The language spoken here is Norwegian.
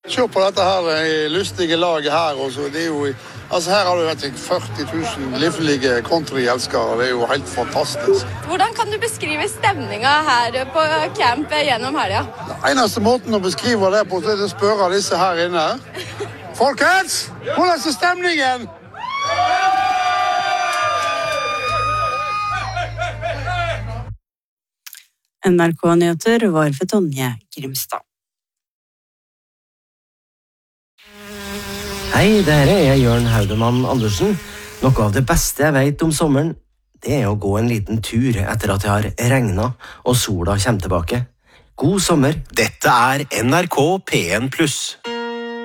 Se på dette her lustige laget her. Også. Det jo, altså her har det vært 40 000 livlige countryelskere. Det jo helt fantastisk. Hvordan kan du beskrive stemningen her på camp gjennom helga? Den eneste måten å beskrive det på, er å spørre disse her inne. Folkens, hvordan er stemningen? NRK-nyheter var for Tonje Grimstad. Hei, det her er Jørn Haudemann Andersen. Noe av det beste jeg vet om sommeren, det er å gå en liten tur etter at det har regnet og sola kommer tilbake. God sommer. Dette er NRK P1+.